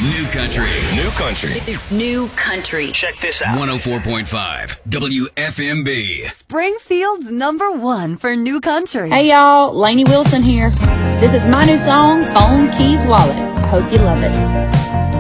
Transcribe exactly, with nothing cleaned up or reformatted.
New country. New country. New country. Check this out. one oh four point five W F M B. Springfield's number one for new country. Hey y'all, Lainey Wilson here. This is my new song, Phone Keys Wallet. I hope you love it.